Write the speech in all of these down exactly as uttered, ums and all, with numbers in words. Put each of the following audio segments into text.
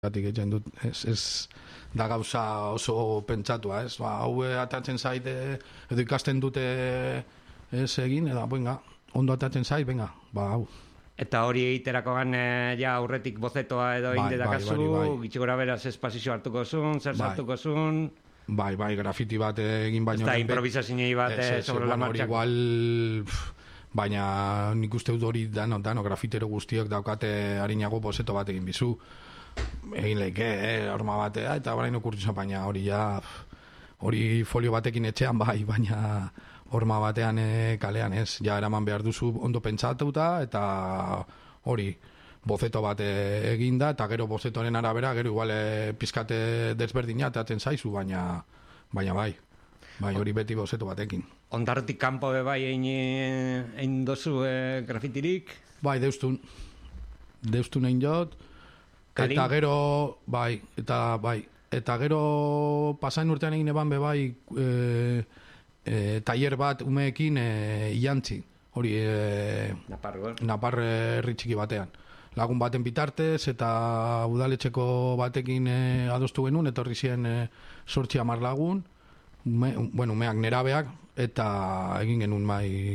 gatik egiten dut, ez, ez da gauza oso pentsatua, ez, ba, hau atatzen zait, edo ikasten dute ez egin, edo, venga, ondo atatzen zait, venga, ba, hau. Eta hori egiterakoan eh, ja aurretik bozetoa edo bai, indedakazu, bai, bai, bai. gitxigora beraz espazio hartuko zuen, zer bai. sartuko zuen. Bai, bai, grafiti bat egin baino. Ez da improvisazinei bat ez, ez, sobre bueno, la marcha. Igual, pff, baina nik uste dut hori dano, dano grafitero guztiok daukate harinago bozeto bat egin bizu. Egin leike, eh, horma batea, eta orain okurtzu, baina hori ja, hori folio batekin etxean bai, baina horma batean e, kalean ez, ja eraman behar duzu ondo pentsatuta, eta hori bozeto bat eginda, eta gero bozetoren arabera, gero igual e, pizkate desberdina atatzen zaizu, baina, baina bai, bai hori beti bozeto batekin. Ondarrotik kanpo be bai egin, egin dozu e, grafitirik? Bai, deustun, deustun egin jot, Karin? Eta gero, bai, eta bai, eta gero pasain urtean egin eban be bai e, e, tailer bat umeekin e, iantzi, hori e, Naparro. Napar herri txiki batean. Lagun baten bitartez eta udaletxeko batekin e, adostu genuen, etorri ziren e, sortzi hamar lagun, ume, bueno, umeak nerabeak, eta egin genuen mai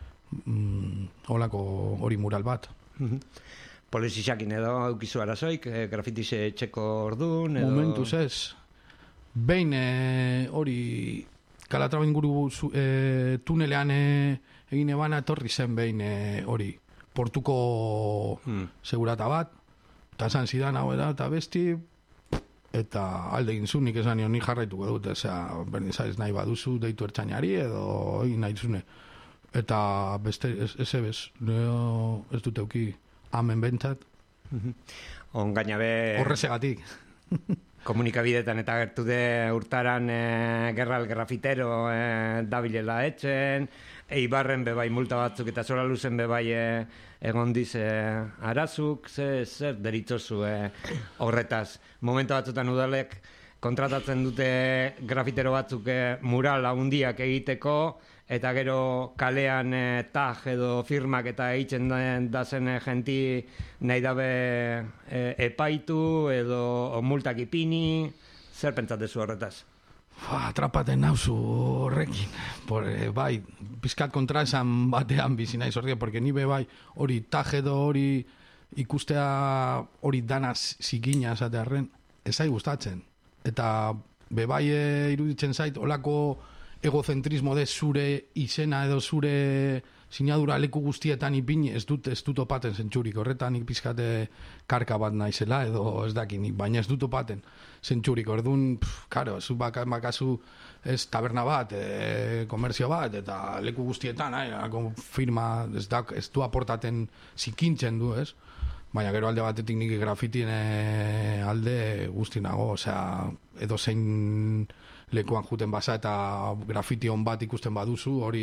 mm, holako hori mural bat. Polizisakin edo aukizu arazoik, e, grafitize etxeko ordun edo... Momentuz ez. Behin e, hori Kalatrava inguru zu, e, tunelean e, egin ebana etorri zen behin e, hori portuko hmm. segurata bat, eta esan zidan hau da, eta besti, eta alde egin zu, nik esan nion ni jarraituko dut, ezea, berdin zaiz nahi baduzu, deitu ertzainari edo egin nahi zune. Eta beste, ez, ez ebez, ez dut euki hamen bentsat. On gainabe... Horrezegatik. Komunikabidetan eta gertu de urtaran e, gerral grafitero e, dabilela etxen, eibarren bebai multa batzuk eta zora luzen bebai e, egon diz e, arazuk, ze, zer deritzozu e, horretaz. Momento batzutan udalek kontratatzen dute grafitero batzuk e, mural handiak egiteko, eta gero kalean e, tag edo firmak eta egiten da zen e, jenti nahi dabe e, epaitu edo multak ipini, zer pentsatezu horretaz? Ba, atrapaten nauzu horrekin. Por, e, bai, pizkat kontra esan batean bizi naiz horrekin, porque ni be bai hori tag edo hori ikustea hori danaz zikina esatearren, ez zai gustatzen. Eta be bai e, iruditzen zait, olako egozentrismo de zure izena edo zure sinadura leku guztietan ipini, ez dut ez dut opaten zentsurik, horretan nik pizkate karka bat naizela edo ez dakinik, baina ez dut opaten zentsurik, orduan, karo, zu baka, bakazu ez taberna bat, e, komerzio bat, eta leku guztietan, eh, firma, ez, da, ez du aportaten zikintzen du, ez? Baina gero alde batetik nik grafitien e, alde guztinago, osea, edo zein lekuan juten basa eta grafiti on bat ikusten baduzu, hori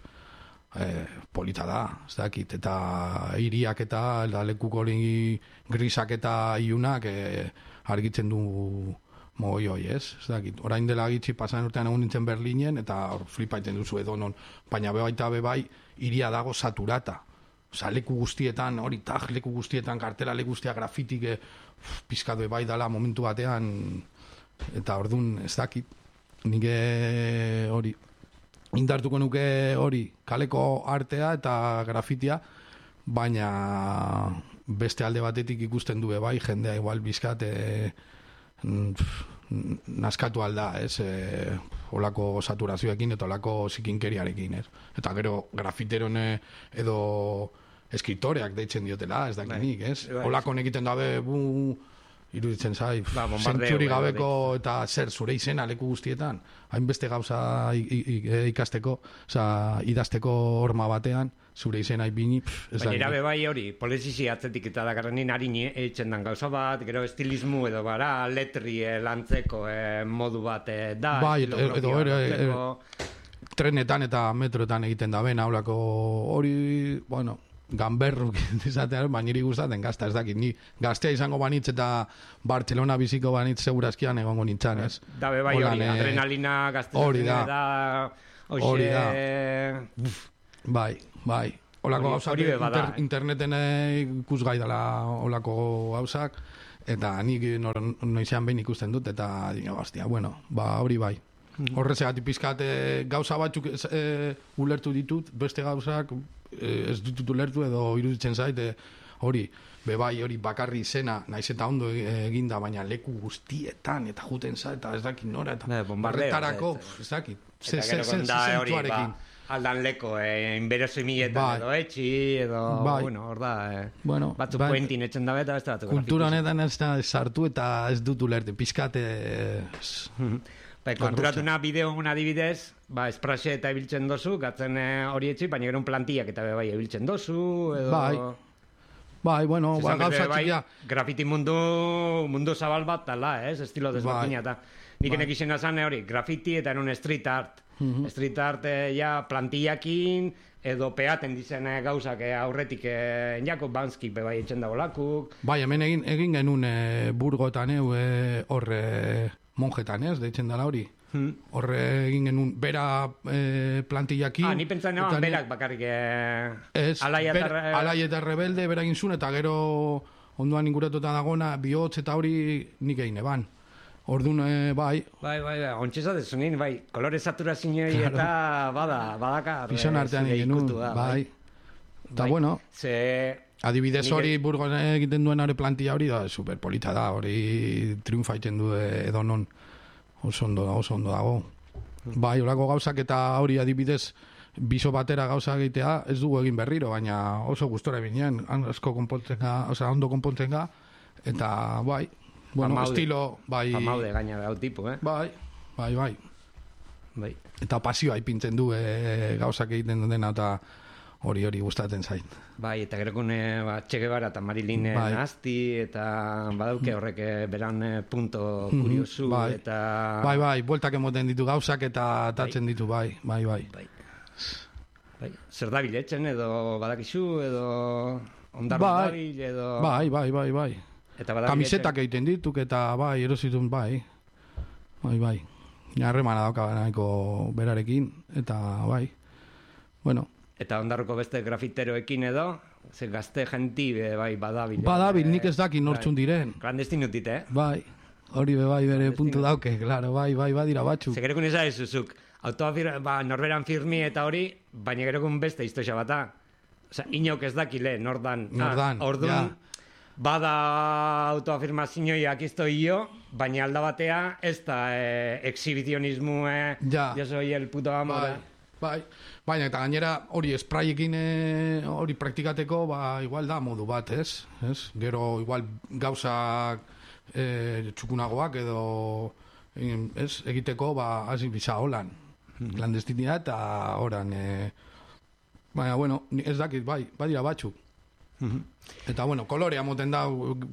e, polita da, ez dakit, eta hiriak eta lekuko hori grisak eta iunak e, argitzen du mogoi hoi, ez? Ez dakit, orain dela gitzi pasan urtean egun nintzen Berlinen, eta flipaiten duzu edo non, baina bebaita bebai, hiria dago saturata. Osa, leku guztietan, hori tag leku guztietan, kartela leku guztia grafitik, e, pizkatu bai dala momentu batean, eta ordun ez dakit, nik hori, indartuko nuke hori, kaleko artea eta grafitia, baina beste alde batetik ikusten du bai, jendea igual bizkat, e, naskatu alda, ez, e, olako saturazioekin eta olako zikinkeriarekin, ez. Eta gero grafiteron edo eskritoreak deitzen diotela, ez dakinik, ez? Olako egiten dabe, bu, iruditzen zai, ba, zentzuri gabeko eta zer zure izena leku guztietan, hainbeste gauza ikasteko, oza, idazteko horma batean, zure izena ipini, ez da. Baina irabe bai hori, polizizi atzetik eta dakarrenin harin eitzen dan gauza bat, gero estilismu edo bara, letri eh, lantzeko eh, modu bat eh, da. Bai, edo ere, trenetan eta metroetan egiten da ben, haulako hori, bueno, gamberruk izatean, baina niri gustatzen gazta, ez dakit, ni gaztea izango banitz eta Barcelona biziko banitz segurazkian egongo nintzen, ez? Da be bai hori, adrenalina gaztetan da, hori da, bai, bai, olako gauzak inter, interneten ikusgai dela olako gauzak, eta nik nor, noizean behin ikusten dut, eta dina, bastia, bueno, ba, hori bai. Horrezegatik pizkat e, gauza batzuk e, ulertu ditut, beste gauzak e, ez ditut ulertu edo iruditzen zait, e, hori, bebai hori bakarri izena, naiz eta ondo eginda, baina leku guztietan, eta juten za, eta ez dakit nora, eta barretarako, ez dakit, ze zentuarekin. Aldan leko, eh, inberosimiletan edo etxi, edo, bai. Bueno, hor da, eh, bueno, batzuk bai. Puentin etxen dabe eta beste batzuk. Kultura honetan ez da sartu eta ez dut ulerte, pizkate... Bai, konturatuna bideo un adibidez, ba, espraxe eta ibiltzen dozu, gatzen hori etxi, baina gero un plantillak eta bai ibiltzen dozu, edo... Bai, bai, bueno, ba, gauza txikia... Grafiti mundu, mundu zabal bat tala, ez, estilo desbordina, eta nik bai. Enek izena zan hori, grafiti eta en un street art. Mm-hmm. Street art ja plantillakin edo peaten dizen gauzak aurretik enjako banskik bebai etxen dago lakuk. Bai, hemen egin, egin genuen e, burgotan eu horre e, monjetan ez, deitzen dela hori. Hmm. Horre egin genuen bera e, plantillakin. Ah, ni pentsan nagoan berak bakarrik e, ez, alai eta, ber, alai eta rebelde bera egin zuen, eta gero ondoan inguratuta dagona bihotz eta hori nik egin eban. Orduan, eh, bai. Bai, bai, bai, ontsa dezunin, bai, kolore saturazioa claro. Eta bada, badaka. Pizon artean egin nun, bai. Eta bai. Bueno, ze... adibidez hori burgon egiten duen hori plantilla hori da, superpolita da, hori triunfa egiten du edo non oso ondo, oso ondo dago. Bai, horako gauzak eta hori adibidez biso batera gauza egitea ez dugu egin berriro, baina oso gustora binean, asko konpontzen ga, oza, ondo konpontzen ga, eta bai, bueno, Famaude. Estilo, bai... Famaude gaina behau tipu, eh? Bai, bai, bai. Bai. Eta pasioa ipintzen du e, gauzak egiten dena eta hori hori gustatzen zain. Bai, eta gerekune ba, Che Guevara eta Marilyn bai. Nahazti, eta badauke horrek beran punto kuriosu, bai. Eta... Bai, bai, bueltak emoten ditu gauzak eta tatzen bai. Ditu, bai, bai, bai. Bai. Bai. Zer da biletzen edo badakizu, edo ondar bai. Dabil, edo... Bai, bai, bai, bai. Kamisetak egiten dituk eta bai, erositun bai. Bai, bai. Harremana dauka nahiko berarekin eta bai. Bueno. Eta ondarruko beste grafiteroekin edo, ze gazte genti bai badabil. Badabil, nik ez daki nortzun diren. Klandestinutit, eh? Bai. Hori be bai bere puntu dauke, claro, bai, bai, badira batzuk. Ze gerekun eza ez zuzuk, autoa fir, ba, norberan firmi eta hori, baina gerekun beste historia bata. Osa, inok ez dakile, nordan. Nordan, ah, orduan, ja. Bada autoafirmazioak izto jo, baina alda batea ez da eh, exhibizionismo, eh, ja. Yo soy el puto amo. Bai, bai. Baina eta gainera hori sprayekin hori praktikateko, ba, igual da modu bat, ez? ez? Gero igual gauzak e, txukunagoak edo ez, egiteko, ba, hasi bisa holan. Mm-hmm. Clandestinidad eta oran. E, baina, bueno, ez dakit, bai, badira batzuk. Mm-hmm. Eta, bueno, kolorea moten da,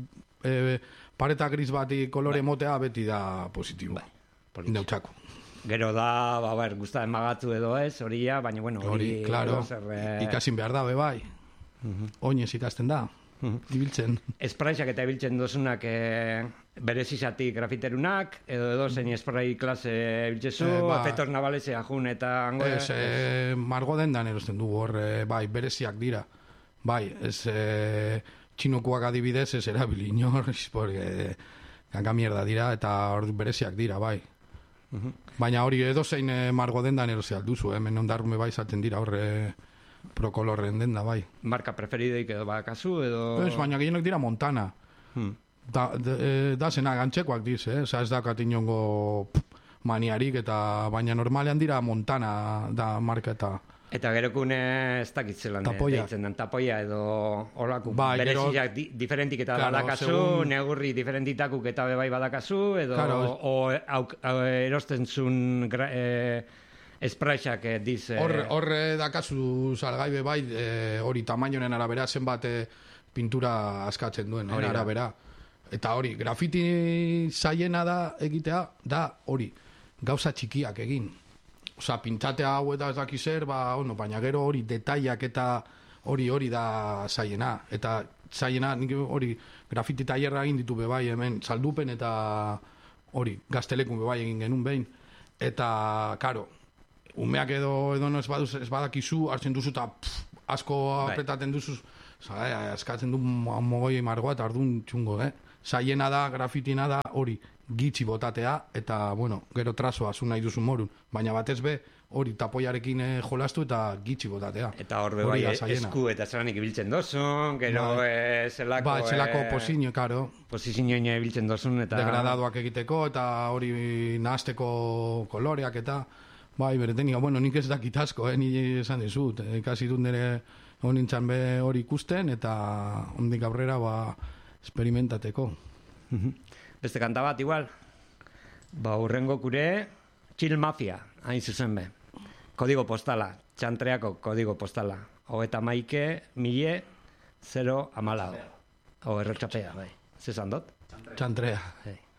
e, pareta gris bati kolore bai. Motea beti da positibo. Bai, neutxako. Gero da, ba, ber, guztatzen magatu edo ez, hori ja, baina, bueno, hori... Hori, claro, zer, eh... ikasin behar da, be bai. Uh-huh. Oinez ikasten da, uh-huh. Ibiltzen. Espraixak eta ibiltzen dozunak eh, berezizatik grafiterunak, edo edo zein esprai klase ibiltzezu, eh, ba, efetos nabalesea jun eta... Ango, ez, eh, margo dendan erosten dugu hor, eh, bai, bereziak dira. Bai, ez eh, txinokuak adibidez ez erabili inorriz, porque ganga mierda dira eta hor bereziak dira, bai. Uh-huh. Baina hori edo zein eh, margo dendan erosea alduzu, eh? Hemen ondarrume bai zaten dira horre prokolorren denda, bai. Marka preferideik edo bakazu, edo... Ez, baina gehienok dira Montana. Hmm. Da, da, da zena gantxekoak diz, eh? Osa ez dakat inongo maniarik, eta baina normalean dira Montana da marka eta... Eta gerokune ez dakitzelan deitzen den, tapoia edo horako bai, bereziak di, diferentik eta claro, badakazu, segun... negurri diferentitakuk eta bebai badakazu, edo claro, o, auk, au, erosten zun e, espraixak e, diz... Horre e... Hor dakazu salgai bebai, hori e, tamainoen arabera zenbat e, pintura askatzen duen, hori arabera. Eta hori, grafiti zaiena da egitea, da hori, gauza txikiak egin. Osa, pintatea hau eta ez dakizer, ba, ono, baina gero hori detaiak eta hori hori da zaiena. Eta zaiena, nik hori grafiti tailerra egin ditu bebai hemen, saldupen eta hori gaztelekun bebai egin genuen behin. Eta, karo, umeak edo edo no ez, baduz, ez badakizu, hartzen duzu eta asko apretaten duzu, oza, eh, askatzen du mogoi margoa eta ardun txungo, eh? Zaiena da, grafitina da, hori gitxi botatea, eta, bueno, gero trazoa zu nahi duzu morun. Baina batez be, hori tapoiarekin eh, jolastu eta gitxi botatea. Eta hor be bai esku eta zelanik ibiltzen dozun, gero bai. eh, zelako... Ba, zelako eh, posiño, karo. Posizioa ibiltzen dozun eta... Degradadoak egiteko, eta hori nahasteko koloreak eta... Bai, beretenik, bueno, nik ez dakit asko, eh, ni esan dizut. Ikasi dut nire honintzan be hori ikusten, eta ondik aurrera, ba, esperimentateko. Beste kanta bat, igual? Ba, urrengo kure, Chill Mafia, hain zuzen be. Kodigo postala, txantreako kodigo postala. Hogeta maike, mille, zero, amalau. Hau errotxapea, bai. Zezan dut? Txantrea. Hey.